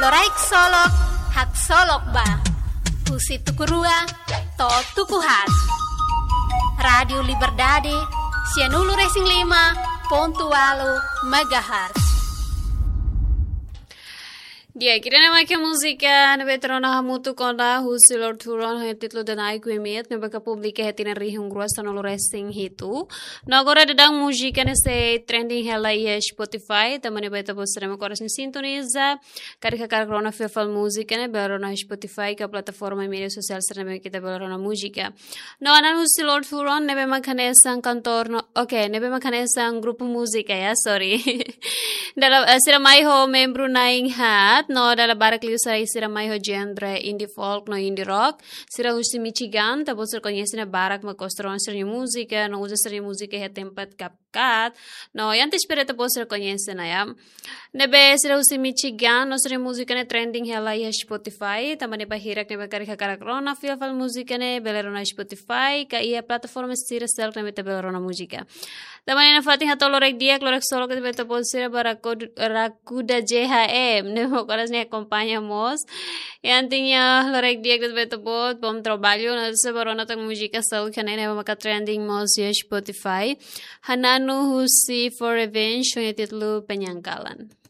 Loraik solok, hak solok ba. Pusi tukurua, to tukuhat. Radio Liberdade, Sianulu Racing 5.8 MHz. Dia kira nama ke musika na veterana hamutu konda husilor turon he titlo danai kuemiet na baka publika hetina rihung gruasa no racing hitu. Na agora dadang musika na se trending hela e Spotify, tamane beta posrema coração sintoniza. Karika karkrona fefal musika na berona Spotify ka plataforma media sosial serna kita berona musika. No anan husilor turon nebe makanesang kantor no okay, nebe makanesang grupo musika ya, sorry. Dalam siramai ho membro naing hat no dala barakliu sarai siramai ho genre indie folk no indie rock sira husi Michigan tapos conhece na barak ma costron sernya música no usa sernya música he tempat kapkat no yang espera tapos conhece na ya nebe sira husi Michigan no sernya música ne trending hela ya Spotify tamane pahirak nebe karika karakrona fil música ne belerona Spotify ka ia plataforma sira selk ne meta belerona música tamane na fatin hatolo rek dia klorek solo ke meta tapos sira Rakuda JHM, ne mocoras ne acompañamos. E antinya lorek dia que beto bot bom trabalho na se barona tang música sal kane ne maka trending mos ya Spotify. Hananu husi for revenge ne titlu penyangkalan.